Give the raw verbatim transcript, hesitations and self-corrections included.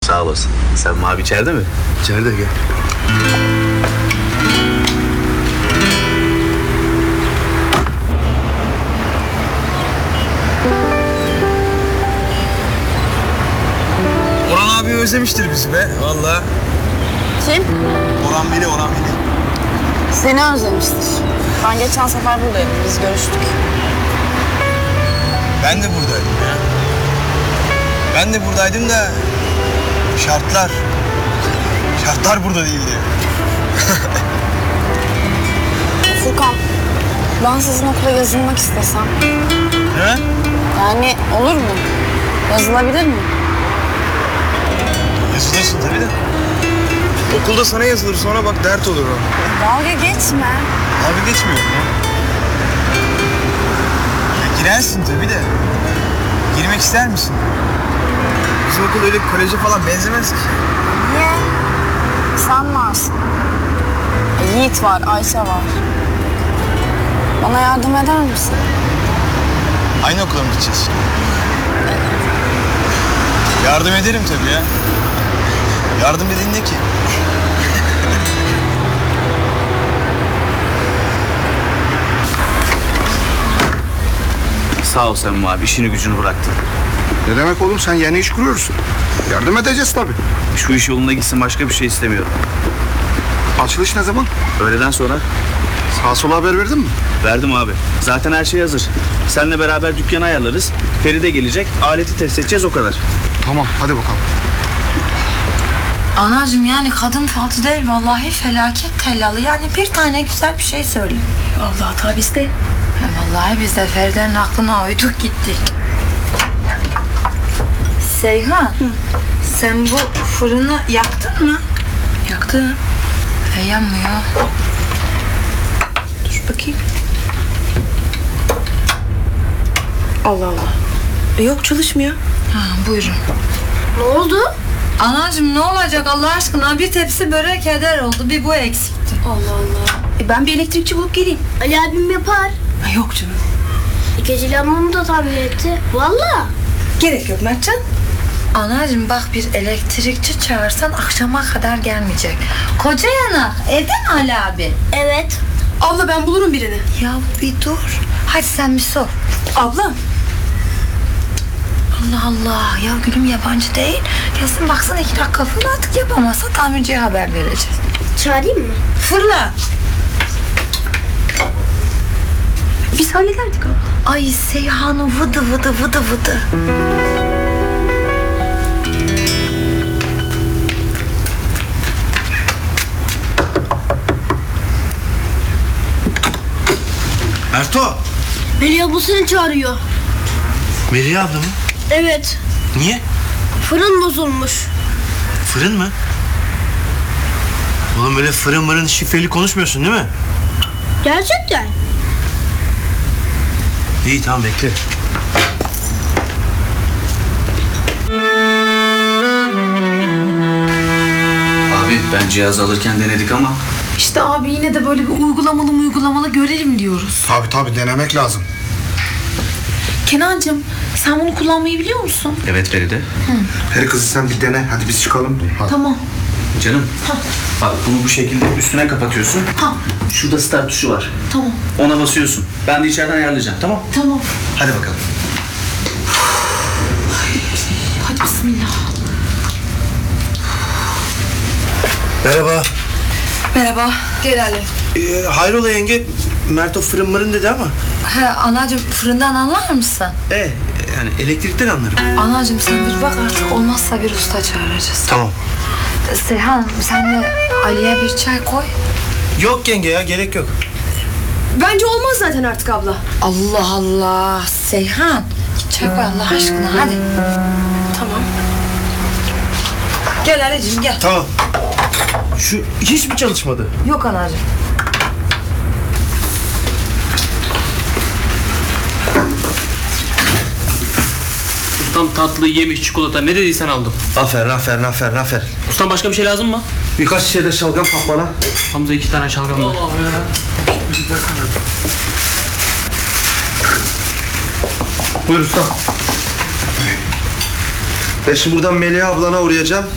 Sağ olasın. Sen abi içeride mi? İçeride gel. Orhan abi özlemiştir bizi be vallahi. Kim? Orhan Veli, Orhan Veli. Seni özlemiştir. Ben geçen sefer buradaydım. Biz görüştük. Ben de buradaydım ya. Ben de buradaydım da şartlar, şartlar burada değildi. Furkan, ben sizin okula yazılmak istesem. He? Yani olur mu? Yazılabilir mi? Yazılırsın tabii de. Okulda sana yazılır, sonra bak dert olur o. Dalga geçme. Abi geçmiyorum ya. Ya girersin tabii de. Girmek ister misin? Bizim okul öyle koleje falan benzemez ki. Niye? Sen varsın. E, Yiğit var, Ayşe var. Bana yardım eder misin? Aynı okula mı gideceğiz? Yardım ederim tabii ya. Yardım dediğin ne ki? Sağ ol sen abi. İşini gücünü bıraktın. Ne demek oğlum, sen yeni iş kuruyorsun. Yardım edeceğiz tabii. Şu iş yoluna gitsin, başka bir şey istemiyorum. Açılış ne zaman? Öğleden sonra Sağa sola haber verdin mi? verdim abi. Zaten her şey hazır. Seninle beraber dükkanı ayarlarız. Feride gelecek. Aleti test edeceğiz, o kadar. Tamam, hadi bakalım. Anacığım yani kadın faltı değil vallahi felaket tellalı. Yani bir tane güzel bir şey söyle. Allah tabi iste. Ha, vallahi biz de Feride'nin aklına uyduk gittik. Seyhan, Hı. sen bu fırını yaktın mı? Yaktım. E, yanmıyor. Dur bakayım. Allah Allah. E, yok çalışmıyor. Ha, buyurun. Ne oldu? Anacığım ne olacak Allah aşkına? Bir tepsi börek heder oldu. Bir bu eksikti. Allah Allah. E, ben bir elektrikçi bulup geleyim. Ali abim yapar. Ha, yok canım. İkeci lambamı da tahmin etti. Valla. Gerek yok Mertcan. Anacığım bak bir elektrikçi çağırsan akşama kadar gelmeyecek. Koca yanak evde mi Ali abi? Evet. Abla ben bulurum birini. Ya bir dur. Hadi sen bir sor. Abla. Allah Allah ya gülüm yabancı değil. Gelsin baksana iki dakika fırla artık yapamazsa tamirciye haber vereceğiz. Çağırayım mı? Fırla. Biz hallederdik abla. Ay Seyhan'ı vıdı vıdı vıdı vıdı. Erto! Melih abla seni çağırıyor. Melih abla mı? Evet. Niye? Fırın bozulmuş. Fırın mı? Oğlum böyle fırın mırın şifreli konuşmuyorsun değil mi? Gerçekten. İyi tamam bekle. Abi ben cihaz alırken denedik ama İşte abi yine de böyle bir uygulamalı uygulamalı görelim diyoruz. Tabii tabii, denemek lazım. Kenancığım sen bunu kullanmayı biliyor musun? evet Feride. Peri kızı sen bir dene, hadi biz çıkalım. Hadi. Tamam. Canım. Bak bunu bu şekilde üstüne kapatıyorsun. Ha. Şurada start tuşu var. Tamam. Ona basıyorsun. Ben de içeriden ayarlayacağım, tamam? Tamam. Hadi bakalım. Hadi bismillah. Merhaba. Merhaba. Gel Ali. Ee, hayrola yenge? Mert o fırın mırın dedi ama. He anacığım fırından anlar mısın? E yani elektrikten anlarım. Anacığım sen bir bak artık olmazsa bir usta çağıracağız. Tamam. Seyhan sen de Ali'ye bir çay koy. Yok yenge ya, gerek yok. Bence olmaz zaten artık abla. Allah Allah Seyhan. Çay koy Allah aşkına hadi. Tamam. Gel Ali'cim gel. Tamam. Şu hiç mi çalışmadı? Yok anacığım. Ustam tatlı, yemiş, çikolata ne dediysen aldım. Aferin aferin aferin aferin. Ustam başka bir şey lazım mı? Birkaç şişe de şalgam kap bana. Hamza iki tane şalgam var. Buyur usta. Ben şimdi buradan Melih ablana uğrayacağım.